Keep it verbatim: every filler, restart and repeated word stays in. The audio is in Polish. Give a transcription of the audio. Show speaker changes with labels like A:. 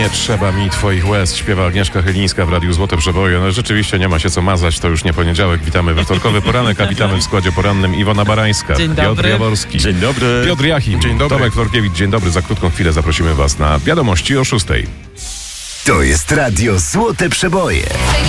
A: Nie trzeba mi twoich łez, śpiewa Agnieszka Chylińska w Radiu Złote Przeboje. No rzeczywiście nie ma się co mazać, to już nie poniedziałek. Witamy we wtorkowy poranek, a witamy w składzie porannym Iwona Barańska,
B: Dzień
A: Piotr
B: dobry.
A: Jaworski,
C: Dzień dobry.
A: Piotr Jachim,
C: Dzień dobry.
A: Tomek Florkiewicz. Dzień dobry, za krótką chwilę zaprosimy was na wiadomości o szóstej.
D: To jest Radio Złote Przeboje.